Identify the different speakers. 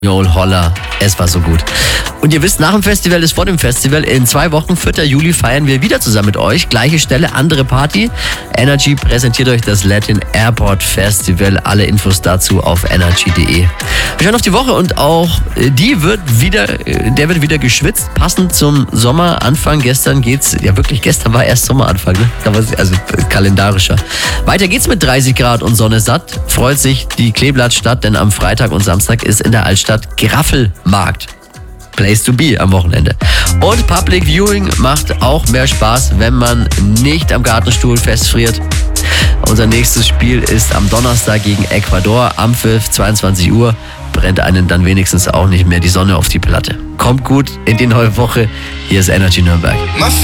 Speaker 1: Joel Holler, es war so gut. Und ihr wisst, nach dem Festival ist vor dem Festival. In 2 Wochen, 4. Juli, feiern wir wieder zusammen mit euch. Gleiche Stelle, andere Party. Energy präsentiert euch das Latin Airport Festival. Alle Infos dazu auf energy.de. Wir schauen auf die Woche und auch der wird wieder geschwitzt. Passend zum Sommeranfang. Gestern war erst Sommeranfang, ne? Also kalendarischer. Weiter geht's mit 30 Grad und Sonne satt. Freut sich die Kleeblattstadt, denn am Freitag und Samstag ist in der Altstadt Graffelmarkt. Place to be am Wochenende. Und Public Viewing macht auch mehr Spaß, wenn man nicht am Gartenstuhl festfriert. Unser nächstes Spiel ist am Donnerstag gegen Ecuador. Am 22 Uhr brennt einen dann wenigstens auch nicht mehr die Sonne auf die Platte. Kommt gut in die neue Woche. Hier ist Energy Nürnberg.